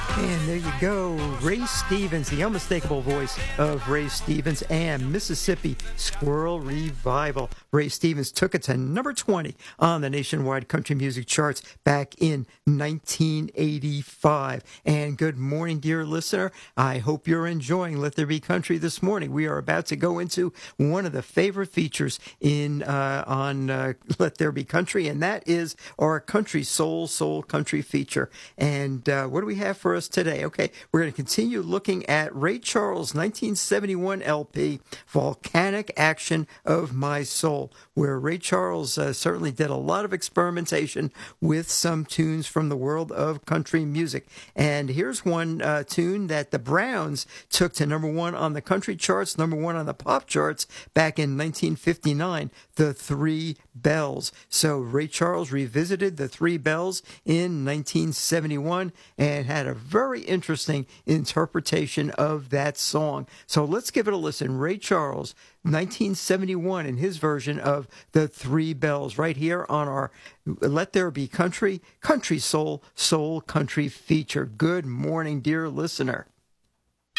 And there you go, Ray Stevens, the unmistakable voice of Ray Stevens and Mississippi Squirrel Revival. Ray Stevens took it to number 20 on the nationwide country music charts back in 1985. And good morning, dear listener. I hope you're enjoying Let There Be Country this morning. We are about to go into one of the favorite features on Let There Be Country, and that is our Country Soul Country feature. And what do we have for us today? Okay, we're going to continue looking at Ray Charles' 1971 LP, Volcanic Action of My Soul, where Ray Charles certainly did a lot of experimentation with some tunes from the world of country music. And here's one tune that the Browns took to number one on the country charts, number one on the pop charts back in 1959, The Three Bells. So Ray Charles revisited The Three Bells in 1971 and had a very interesting interpretation of that song. So let's give it a listen. Ray Charles, 1971, in his version of The Three Bells, right here on our Let There Be Country, Country Soul Country feature. Good morning, dear listener.